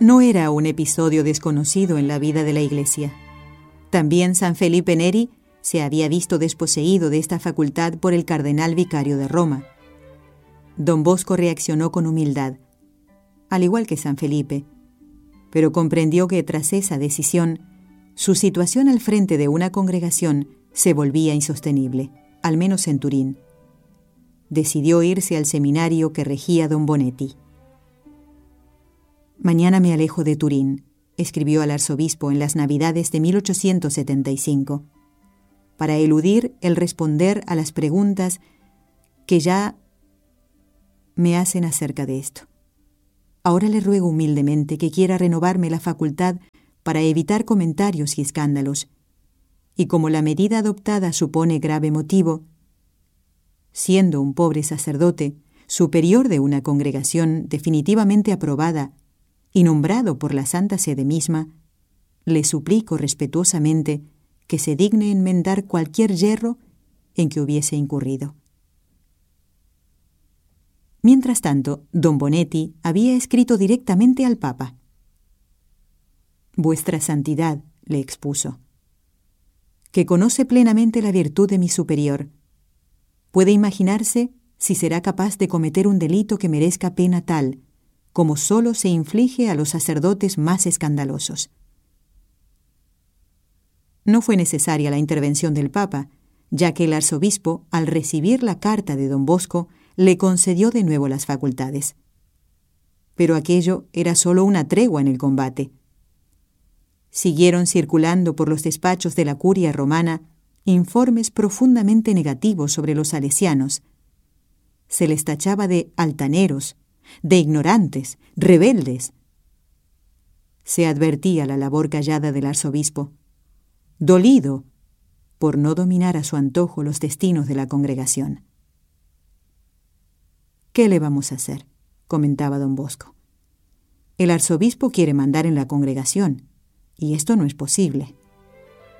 No era un episodio desconocido en la vida de la Iglesia. También San Felipe Neri se había visto desposeído de esta facultad por el cardenal vicario de Roma. Don Bosco reaccionó con humildad, al igual que San Felipe, pero comprendió que tras esa decisión, su situación al frente de una congregación se volvía insostenible, al menos en Turín. Decidió irse al seminario que regía don Bonetti. «Mañana me alejo de Turín», escribió al arzobispo en las Navidades de 1875, para eludir el responder a las preguntas que ya me hacen acerca de esto. Ahora le ruego humildemente que quiera renovarme la facultad para evitar comentarios y escándalos, y como la medida adoptada supone grave motivo, siendo un pobre sacerdote, superior de una congregación definitivamente aprobada y nombrado por la Santa Sede misma, le suplico respetuosamente que se digne enmendar cualquier yerro en que hubiese incurrido. Mientras tanto, don Bonetti había escrito directamente al Papa. «Vuestra Santidad», le expuso, «que conoce plenamente la virtud de mi superior, puede imaginarse si será capaz de cometer un delito que merezca pena tal, como solo se inflige a los sacerdotes más escandalosos». No fue necesaria la intervención del Papa, ya que el arzobispo, al recibir la carta de don Bosco, le concedió de nuevo las facultades. Pero aquello era solo una tregua en el combate. Siguieron circulando por los despachos de la curia romana informes profundamente negativos sobre los salesianos. Se les tachaba de altaneros, de ignorantes, rebeldes. Se advertía la labor callada del arzobispo, dolido por no dominar a su antojo los destinos de la congregación. «¿Qué le vamos a hacer?», comentaba don Bosco. «El arzobispo quiere mandar en la congregación, y esto no es posible».